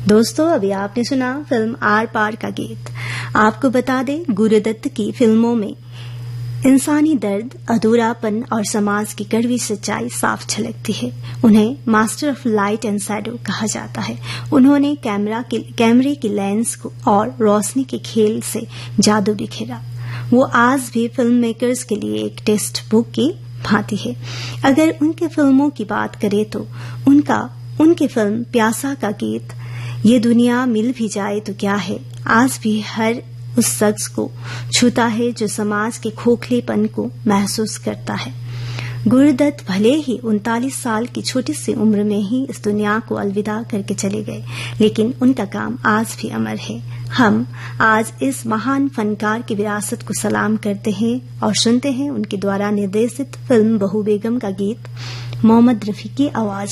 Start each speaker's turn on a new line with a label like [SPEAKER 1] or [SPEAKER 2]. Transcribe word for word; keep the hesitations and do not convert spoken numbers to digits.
[SPEAKER 1] दोस्तों, अभी आपने सुना फिल्म आर पार का गीत। आपको बता दें, गुरुदत्त की फिल्मों में इंसानी दर्द, अधूरापन और समाज की कड़वी सच्चाई साफ झलकती है। उन्हें master of light and shadow कहा जाता है। उन्होंने कैमरा के कैमरे की लेंस को और रोशनी के खेल से जादू बिखेरा। वो आज भी फिल्म मेकर्स के लिए एक टेक्स्ट बुक की भांति है। अगर उनके फिल्मों की बात करें तो उनका उनकी फिल्म प्यासा का गीत, ये दुनिया मिल भी जाए तो क्या है, आज भी हर उस शख्स को छूता है जो समाज के खोखलेपन को महसूस करता है। गुरुदत्त भले ही उनतालीस साल की छोटी सी उम्र में ही इस दुनिया को अलविदा करके चले गए, लेकिन उनका काम आज भी अमर है। हम आज इस महान फनकार की विरासत को सलाम करते हैं और सुनते हैं उनके द्वारा निर्देशित फिल्म बहू बेगम का गीत, मोहम्मद रफी की आवाज